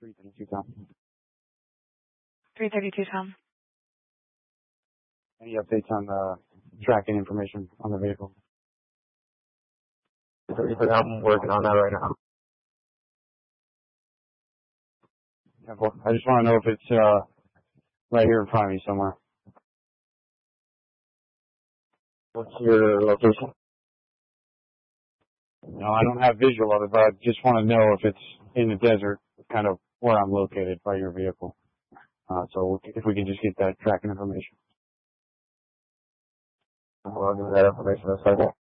332 Tom. 332 Tom. Any updates on the tracking information on the vehicle? I'm working on that right now. Yeah, well, I just want to know if it's right here in front of me somewhere. What's your location? No, I don't have visual of it, but I just want to know if it's in the desert, kind of where I'm located by your vehicle. So if we can just get that tracking information. I'll give you that information in a second.